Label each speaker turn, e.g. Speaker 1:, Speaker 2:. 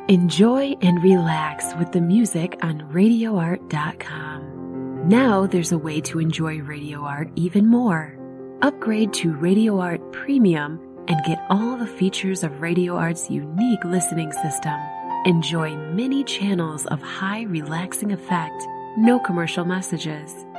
Speaker 1: Enjoy and relax with the music on RadioArt.com. Now there's a way to enjoy Radio Art even more. Upgrade to Radio Art Premium and get all the features of Radio Art's unique listening system. Enjoy many channels of high relaxing effect, no commercial messages.